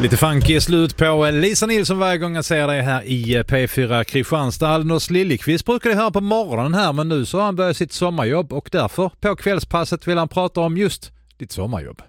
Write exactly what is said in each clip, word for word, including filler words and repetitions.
Lite funky slut på Lisa Nilsson varje gång jag ser dig här i P fyra Kristianstad. Anders Liljekvist brukar det höra på morgonen här, men nu så har han börjat sitt sommarjobb och därför på kvällspasset vill han prata om just ditt sommarjobb.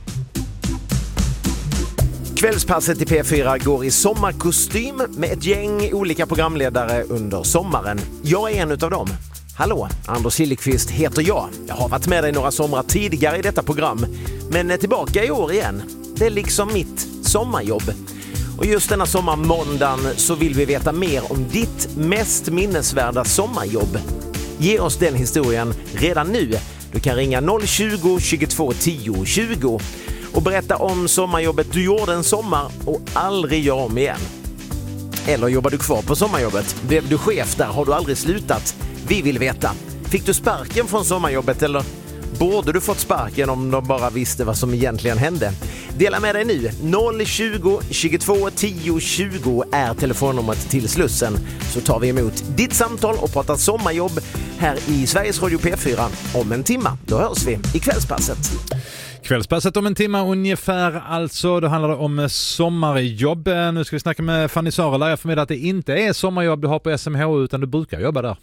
Kvällspasset i P fyra går i sommarkostym med ett gäng olika programledare under sommaren. Jag är en utav dem. Hallå, Anders Liljekvist heter jag. Jag har varit med dig några somrar tidigare i detta program, men är tillbaka i år igen. Det är liksom mitt sommarjobb. Och just denna sommarmåndagen så vill vi veta mer om ditt mest minnesvärda sommarjobb. Ge oss den historien redan nu. Du kan ringa noll tjugo, tjugotvå, tio, tjugo och berätta om sommarjobbet du gjorde en sommar och aldrig gör om igen. Eller jobbar du kvar på sommarjobbet? Blev du chef där? Har du aldrig slutat? Vi vill veta. Fick du sparken från sommarjobbet eller borde du fått sparken om de bara visste vad som egentligen hände? Dela med dig nu. noll tjugo, tjugotvå, tio, tjugo är telefonnumret till Slussen. Så tar vi emot ditt samtal och pratar sommarjobb här i Sveriges Radio P fyra om en timma. Då hörs vi i kvällspasset. Kvällspasset om en timme ungefär alltså. Då handlar det om sommarjobb. Nu ska vi snacka med Fanny Sarela. Jag förmedlar att det inte är sommarjobb du har på S M H utan du brukar jobba där.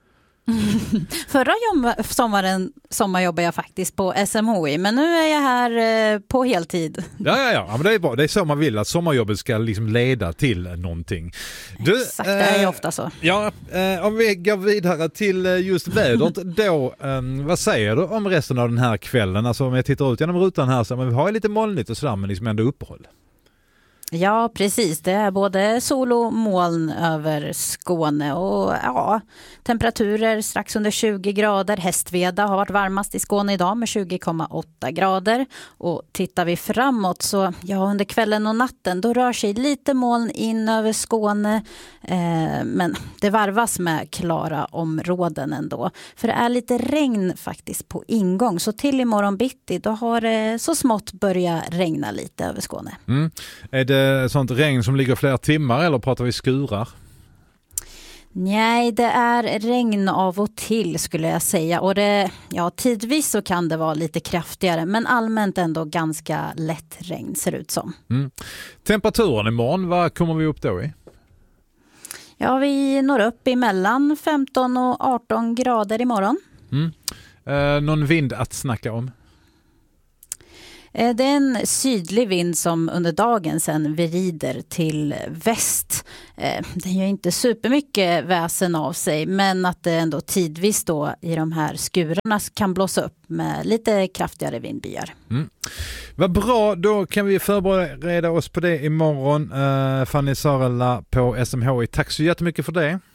Förra jobb- sommaren sommarjobbade jag faktiskt på S M H I, men nu är jag här eh, på heltid. Ja, ja, ja, men det är bra. Det är så man vill att sommarjobbet ska liksom leda till någonting. Du, Exakt, det är ju ofta så. Ja, eh, om vi går vidare till just vädret då, eh, vad säger du om resten av den här kvällen? Alltså om jag tittar ut genom rutan här så men vi har lite molnigt och sådär men liksom ändå uppehåll. Ja, precis. Det är både sol och moln över Skåne och ja, temperaturer strax under tjugo grader. Hästveda har varit varmast i Skåne idag med tjugo komma åtta grader. Och tittar vi framåt så ja, under kvällen och natten då rör sig lite moln in över Skåne. Eh, men det varvas med klara områden ändå. För det är lite regn faktiskt på ingång. Så till imorgon bitti då har det så smått börjat regna lite över Skåne. Mm. Är det sånt regn som ligger flera timmar eller pratar vi skurar? Nej, det är regn av och till skulle jag säga. Och det, ja, tidvis så kan det vara lite kraftigare men allmänt ändå ganska lätt regn ser ut som. Mm. Temperaturen imorgon, vad kommer vi upp då i? Ja, vi når upp emellan femton och arton grader imorgon. Mm. Eh, någon vind att snacka om? Det är en sydlig vind som under dagen sen vrider till väst. Den gör inte supermycket väsen av sig men att det ändå tidvis då i de här skurarna kan blåsa upp med lite kraftigare vindbyar. Mm. Vad bra, då kan vi förbereda oss på det imorgon. Uh, Fanny Sarela på S M H I. Tack så jättemycket för det.